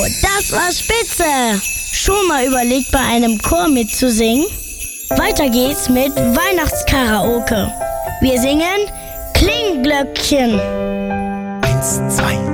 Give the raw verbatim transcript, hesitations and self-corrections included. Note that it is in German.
das war spitze! Schon mal überlegt, bei einem Chor mitzusingen? Weiter geht's mit Weihnachtskaraoke. Wir singen Klingglöckchen. Eins, zwei,